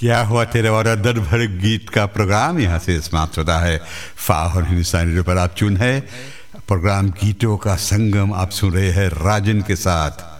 क्या हुआ तेरे वाला दर भर गीत का प्रोग्राम यहाँ से समाप्त होता है। फाहर हिंदुस्तानी रेडियो पर आप चुन है प्रोग्राम गीतों का संगम, आप सुन रहे हैं राजन के साथ।